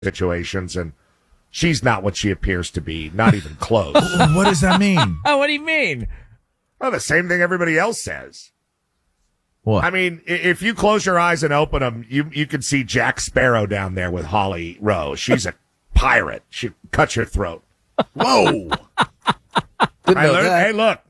situations, and she's not what she appears to be, not even close. What does that mean? Oh, what do you mean? Well, the same thing everybody else says. What? I mean, if you close your eyes and open them, you can see Jack Sparrow down there with Holly Rowe. She's a pirate. She cuts your throat. Whoa. Hey, look,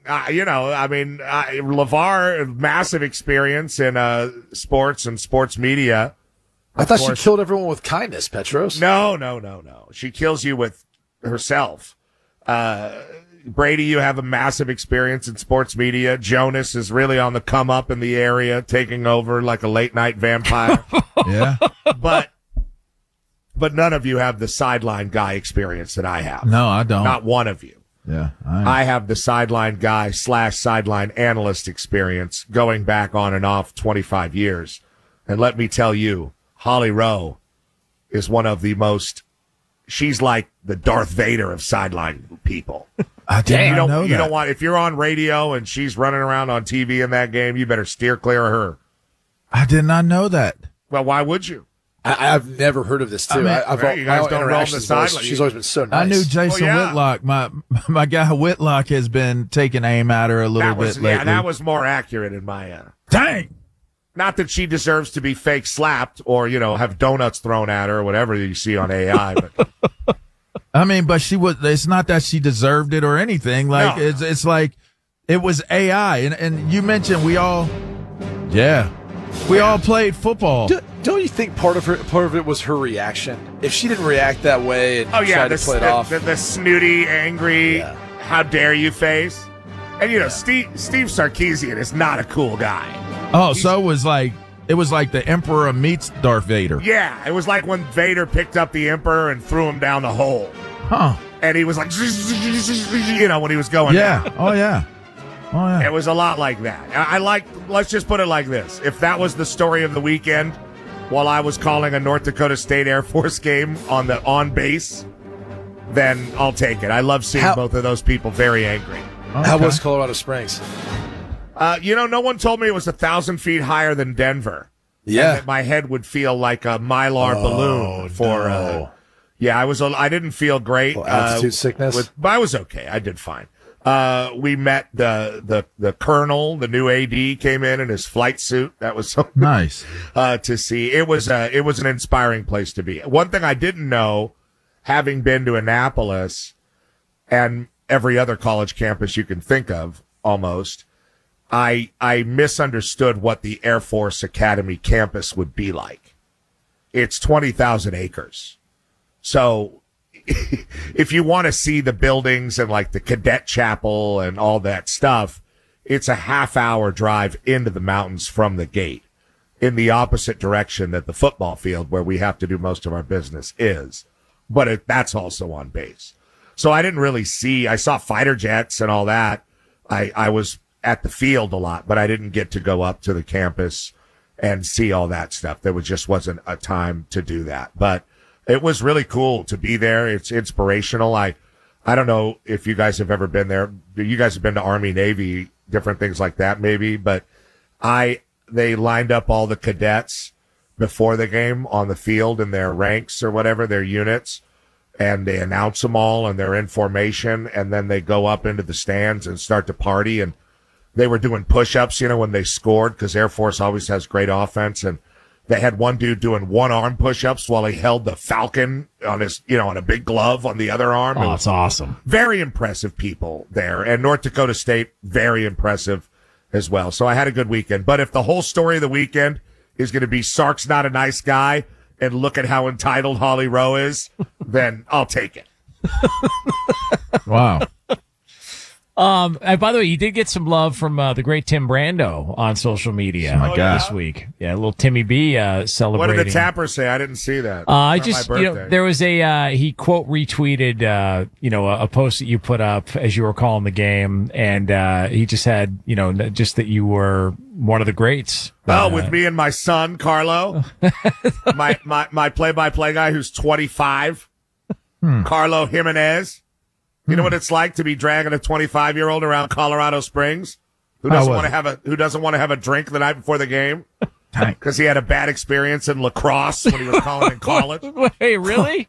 LeVar, massive experience in sports and sports media. I thought she killed everyone with kindness, Petros. No. She kills you with herself. Brady, you have a massive experience in sports media. Jonas is really on the come up in the area, taking over like a late night vampire. Yeah. But none of you have the sideline guy experience that I have. No, I don't. Not one of you. Yeah. I have the sideline guy / sideline analyst experience going back on and off 25 years. And let me tell you, Holly Rowe is one of the most, she's like the Darth Vader of sideline people. I didn't know that. You don't want, if you're on radio and she's running around on TV in that game, you better steer clear of her. I did not know that. Well, why would you? I've never heard of this, too. You guys don't roam the sideline. She's always been so nice. I knew Jason Whitlock. My guy Whitlock has been taking aim at her a little bit lately. Yeah, that was more accurate in my Dang! Not that she deserves to be fake slapped or, have donuts thrown at her or whatever you see on AI. But I mean, but it's not that she deserved it or anything. Like, No. it's like, it was AI. And you mentioned we all played football. Don't you think part of it was her reaction? If she didn't react that way and tried to play it off. The snooty, angry, how dare you face. And, Steve Sarkisian is not a cool guy. Oh, so it was like the Emperor meets Darth Vader. Yeah, it was like when Vader picked up the Emperor and threw him down the hole. Huh. And he was like, when he was going down. Oh, yeah. It was a lot like that. Let's just put it like this. If that was the story of the weekend while I was calling a North Dakota State Air Force game on base, then I'll take it. I love seeing both of those people very angry. Okay. How was Colorado Springs? No one told me it was 1,000 feet higher than Denver. Yeah. And that my head would feel like a Mylar balloon for, I didn't feel great. Altitude sickness? But I was okay. I did fine. We met the colonel, the new AD came in his flight suit. That was so nice to see. It was an inspiring place to be. One thing I didn't know, having been to Annapolis and every other college campus you can think of almost, I misunderstood what the Air Force Academy campus would be like. It's 20,000 acres. So if you want to see the buildings and like the cadet chapel and all that stuff, it's a half-hour drive into the mountains from the gate in the opposite direction that the football field where we have to do most of our business is. But that's also on base. So I didn't really I saw fighter jets and all that. I was at the field a lot, but I didn't get to go up to the campus and see all that stuff. There just wasn't a time to do that. But it was really cool to be there. It's inspirational. I don't know if you guys have ever been there. You guys have been to Army, Navy, different things like that maybe, but they lined up all the cadets before the game on the field in their ranks or whatever, their units, and they announce them all and they're in formation, and then they go up into the stands and start to party. And they were doing push-ups, when they scored, because Air Force always has great offense. And they had one dude doing one-arm push-ups while he held the Falcon on his, on a big glove on the other arm. Oh, it's awesome. Very impressive people there. And North Dakota State, very impressive as well. So I had a good weekend. But if the whole story of the weekend is going to be Sark's not a nice guy and look at how entitled Holly Rowe is, then I'll take it. Wow. And by the way, you did get some love from the great Tim Brando on social media this week. Yeah, a little Timmy B celebrating. What did the Tapper say? I didn't see that. I just, there was he quote retweeted, a post that you put up as you were calling the game, and he just had, just that you were one of the greats. With me and my son, Carlo, my play-by-play guy who's 25, Carlo Jimenez. You know what it's like to be dragging a 25-year-old around Colorado Springs who doesn't want to have a drink the night before the game? Tank. Because he had a bad experience in lacrosse when he was calling in college. Wait, really?